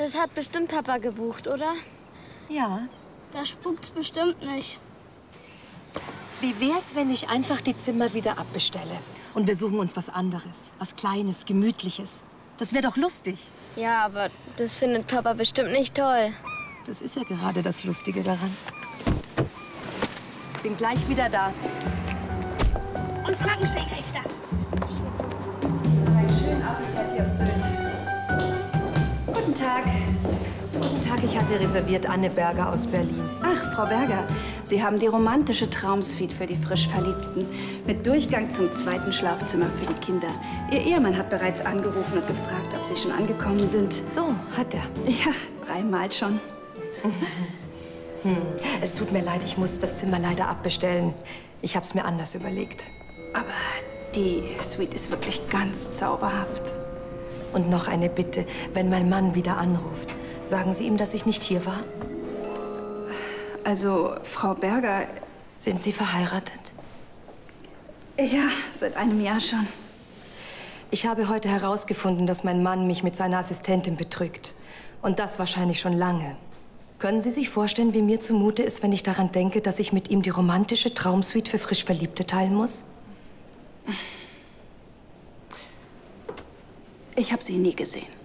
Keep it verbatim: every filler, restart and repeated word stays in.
Das hat bestimmt Papa gebucht, oder? Ja. Da spukt's bestimmt nicht. Wie wär's, wenn ich einfach die Zimmer wieder abbestelle? Und wir suchen uns was anderes. Was Kleines, Gemütliches. Das wäre doch lustig. Ja, aber das findet Papa bestimmt nicht toll. Das ist ja gerade das Lustige daran. Bin gleich wieder da. Und Frankenstein greift da. Einen schönen Aufenthalt hier auf Sylt. Guten Tag. Guten Tag, ich hatte reserviert Anne Berger aus Berlin. Ach, Frau Berger, Sie haben die romantische Traumsuite für die frisch Verliebten mit Durchgang zum zweiten Schlafzimmer für die Kinder. Ihr Ehemann hat bereits angerufen und gefragt, ob Sie schon angekommen sind. So, hat er. Ja, dreimal schon. Hm. Es tut mir leid, ich muss das Zimmer leider abbestellen. Ich habe es mir anders überlegt. Aber die Suite ist wirklich ganz zauberhaft. Und noch eine Bitte, wenn mein Mann wieder anruft, sagen Sie ihm, dass ich nicht hier war? Also, Frau Berger... Sind Sie verheiratet? Ja, seit einem Jahr schon. Ich habe heute herausgefunden, dass mein Mann mich mit seiner Assistentin betrügt. Und das wahrscheinlich schon lange. Können Sie sich vorstellen, wie mir zumute ist, wenn ich daran denke, dass ich mit ihm die romantische Traumsuite für frisch Verliebte teilen muss? Ich habe sie nie gesehen.